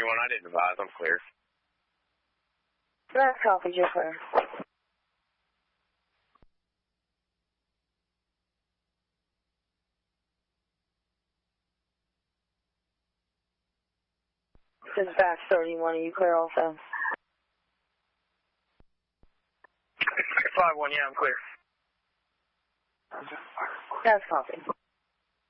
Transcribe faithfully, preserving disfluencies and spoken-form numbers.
thirty-one, I didn't advise. I'm clear. That's copy, you're clear. Dispatch thirty-one, are you clear also? five one, yeah, I'm clear. That's copy.